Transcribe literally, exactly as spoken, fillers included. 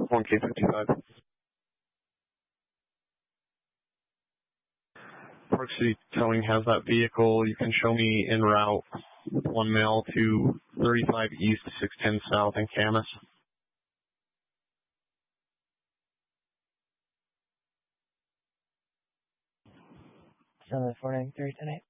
one K fifty-five. Park City Towing has that vehicle. You can show me en route with one male to thirty-five East, six ten South in Camas. seven four nine three ten eight.